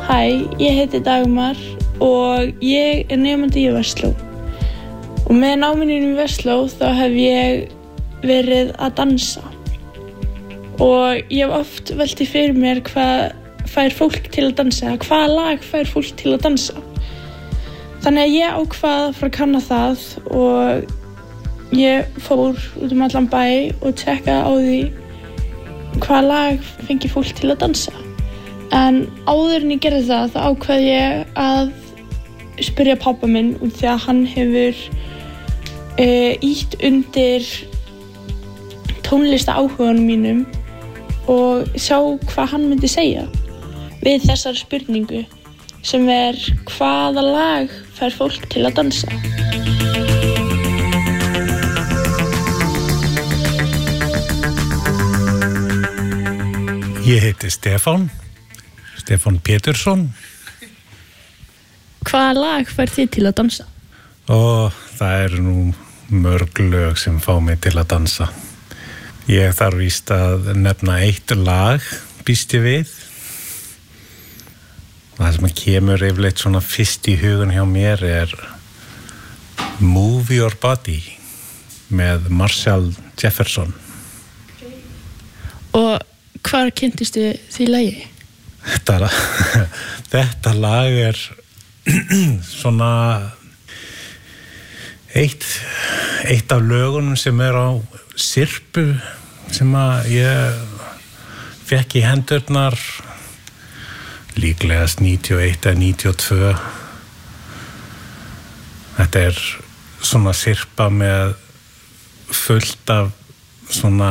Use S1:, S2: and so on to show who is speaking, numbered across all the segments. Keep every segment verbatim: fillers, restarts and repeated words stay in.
S1: Hæ, ég heiti Dagmar og ég er nemandi í Versló. Og með náminu í Versló þá hef ég verið að dansa. Og ég hef oft velt í fyrir mér hvað fær fólk til að dansa, hvaða lag fær fólk til að dansa. Þannig að ég ákvað að fara að kanna það og ég fór út um allan bæ og tjekkaði á því hvaða lag fengi fólk til að dansa. En áður en ég gerði það, þá ákvað ég að spyrja pabba minn út því að hann hefur uh, ýtt undir tónlista áhuganum mínum og sjá hvað hann myndi segja við þessar spurningu sem er hvaða lag fær fólk til að dansa.
S2: Ég heiti Stefán, Stefán Pétursson.
S1: Hvaða lag fær þið til að dansa?
S2: Og það eru nú mörg lög sem fá mig til að dansa. Ég þarf víst að nefna eitt lag, býst ég við. Það sem kemur yfirleitt svona fyrst í hugun hjá mér er Move Your Body með Marshall Jefferson.
S1: Og hvar kynntistu því lagi?
S2: Þetta, þetta lag er svona eitt, eitt af lögunum sem er á sirpu sem að ég fekk í hendurnar líklegast níutíu og eitt eða níutíu og tvö. Þetta er svona sirpa með fullt af svona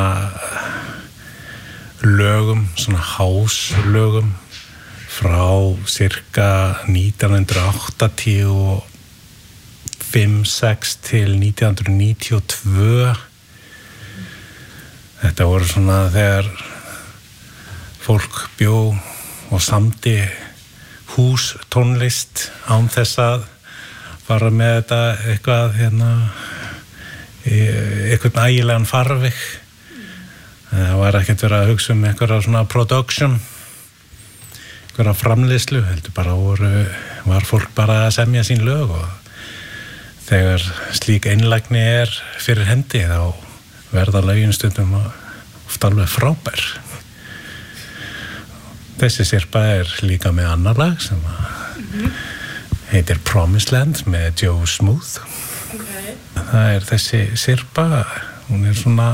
S2: lögum, svona house-lögum frá cirka nítján hundrað áttatíu og fimm sex til nítján hundruð níutíu og tvö. Þetta voru svona þegar fólk bjó og samdi hústónlist án þess að fara með þetta eitthvað hérna eitthvað ægilegan farveg. Það var ekkert verið að hugsa um einhverja svona production, einhverja framleiðslu, heldur bara voru, var fólk bara að semja sín lög og þegar slík einlægni er fyrir hendi þá verða lögin stundum oft alveg frábær. Þessi sirpa er líka með annar lag sem mm-hmm. heitir Promised Land með Joe Smooth. Okay. Það er þessi sirpa, hún er svona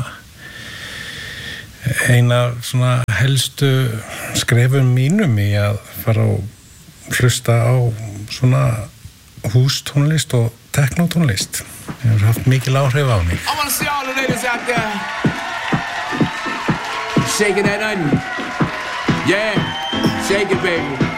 S2: eina svona helstu skrefum mínum í að fara og hlusta á svona hústónlist og teknotónlist. Það hefur haft mikil áhrif á mig.
S3: I want to see all the ladies out there shaking that onion. Yeah, shake it, baby.